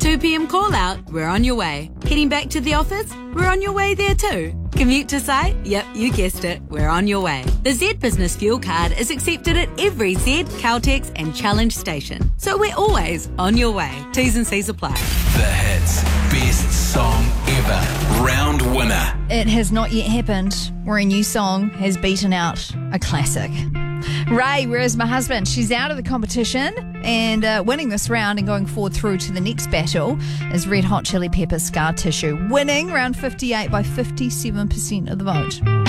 2 p.m. call out, we're on your way. Heading back to the office? We're on your way there too. Commute to site? Yep, you guessed it, we're on your way. The Z Business Fuel Card is accepted at every Z, Caltex and Challenge station. So we're always on your way. T's and C's apply. The Hits Best Song Ever Round Winner. It has not yet happened where a new song has beaten out a classic. Ray, Where Is My Husband? She's out of the competition and winning this round and going forward through to the next battle is Red Hot Chili Peppers' Scar Tissue, winning round 58 by 57% of the vote.